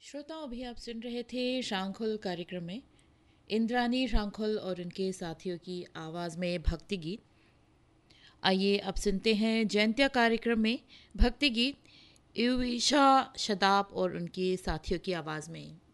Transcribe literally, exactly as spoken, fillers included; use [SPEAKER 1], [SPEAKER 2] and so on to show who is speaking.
[SPEAKER 1] श्रोताओं, अभी आप सुन रहे थे शांखुल कार्यक्रम में इंद्रानी शांखुल और उनके साथियों की आवाज़ में भक्ति गीत। आइए अब सुनते हैं जयंतिया कार्यक्रम में भक्ति गीत यूविशा शदाब और उनके साथियों की आवाज़ में।